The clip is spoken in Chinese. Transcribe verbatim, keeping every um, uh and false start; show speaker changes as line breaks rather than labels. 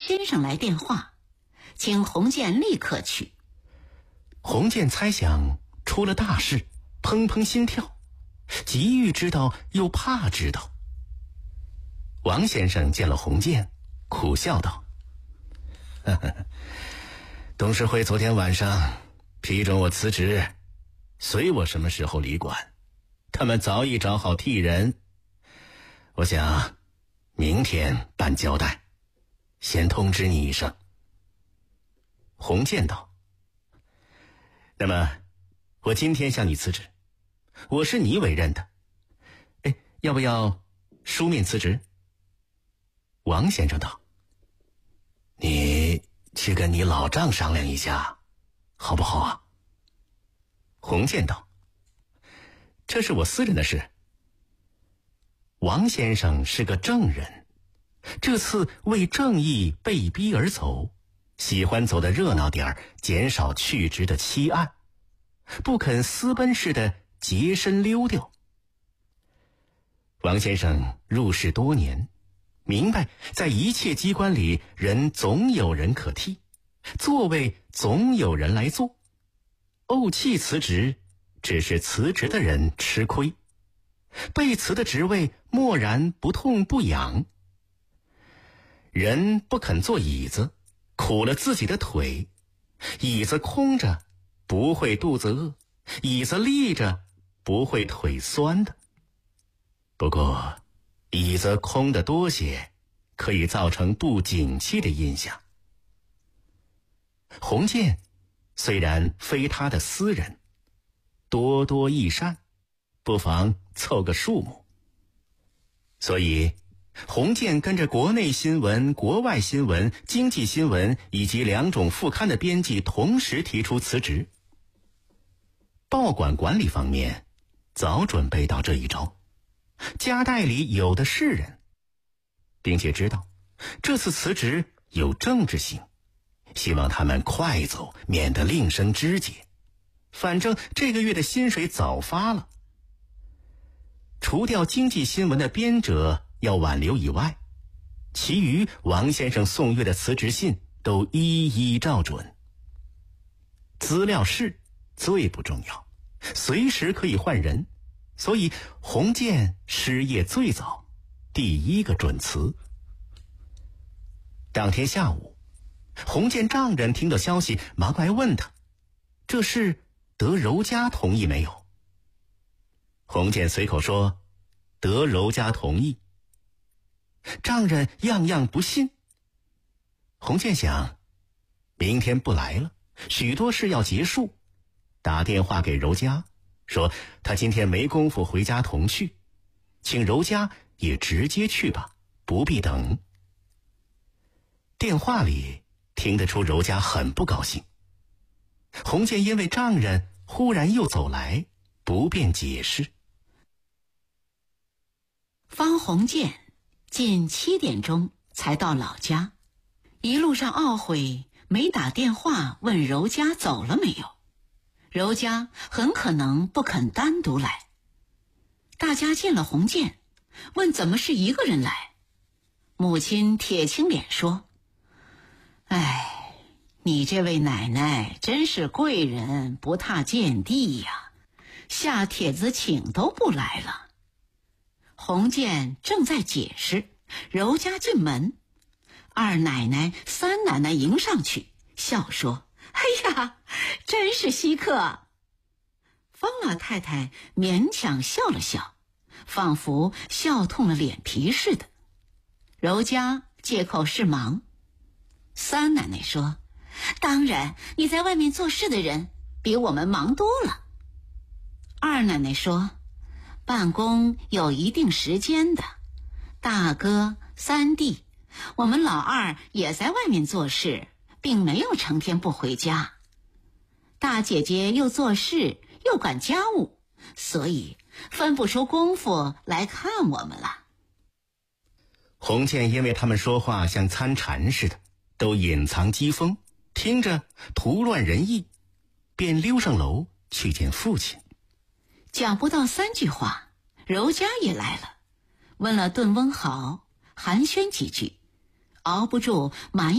先生来电话，请洪建立刻去。
洪建猜想出了大事，砰砰心跳，急欲知道又怕知道。王先生见了洪建，苦笑道：呵呵，董事会昨天晚上批准我辞职，随我什么时候离管，他们早已找好替人，我想明天办交代，先通知你一声。洪建道：那么我今天向你辞职，我是你委任的，哎，要不要书面辞职？王先生道：你去跟你老丈商量一下好不好啊？洪建道：这是我私人的事。王先生是个正人，这次为正义被逼而走，喜欢走得热闹点儿，减少去职的期案，不肯私奔似的洁身溜掉。王先生入仕多年，明白在一切机关里，人总有人可替，座位总有人来坐。怄气辞职，只是辞职的人吃亏，被辞的职位默然不痛不痒。人不肯坐椅子，苦了自己的腿，椅子空着不会肚子饿，椅子立着不会腿酸的。不过椅子空的多些，可以造成不景气的印象。洪建虽然非他的私人，多多益善，不妨凑个数目。所以洪建跟着国内新闻、国外新闻、经济新闻以及两种副刊的编辑同时提出辞职。报馆管理方面早准备到这一招，家代里有的是人，并且知道这次辞职有政治性，希望他们快走，免得另生枝节。反正这个月的薪水早发了。除掉经济新闻的编者要挽留以外，其余王先生送阅的辞职信都一一照准。资料是最不重要，随时可以换人，所以洪建失业最早，第一个准辞。当天下午，洪建丈人听到消息，忙来问他，这事得柔家同意没有？洪建随口说得柔家同意。丈人样样不信。洪建想，明天不来了，许多事要结束，打电话给柔家，说他今天没工夫回家同去，请柔家也直接去吧，不必等。电话里听得出柔家很不高兴。洪建因为丈人忽然又走来，不便解释。
方洪建近七点钟才到老家，一路上懊悔没打电话问柔家走了没有，柔家很可能不肯单独来。大家见了洪建，问怎么是一个人来。母亲铁青脸说：哎，你这位奶奶真是贵人不踏贱地呀，下帖子请都不来了。洪建正在解释，柔家进门，二奶奶三奶奶迎上去，笑说：哎呀，真是稀客。方老太太勉强笑了笑，仿佛笑痛了脸皮似的。柔家借口是忙。三奶奶说：当然，你在外面做事的人比我们忙多了。二奶奶说：办公有一定时间的，大哥、三弟，我们老二也在外面做事，并没有成天不回家。大姐姐又做事又管家务，所以分不出功夫来看我们了。
洪建因为他们说话像参禅似的，都隐藏讥讽，听着徒乱人意，便溜上楼去见父亲。
讲不到三句话，柔家也来了，问了顿温好，寒暄几句，熬不住埋